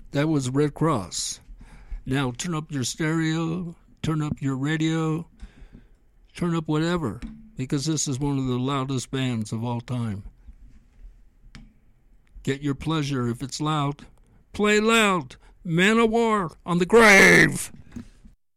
That was Red Cross. Now turn up your stereo, turn up your radio, turn up whatever, because this is one of the loudest bands of all time. Get your pleasure if it's loud. Play loud. Man of War on the grave.